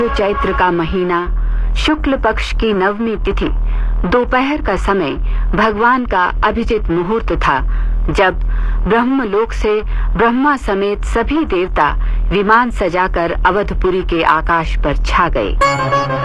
चैत्र का महीना, शुक्ल पक्ष की नवमी तिथि, दोपहर का समय भगवान का अभिजित मुहूर्त था, जब ब्रह्मलोक से ब्रह्मा समेत सभी देवता विमान सजाकर अवधपुरी के आकाश पर छा गए।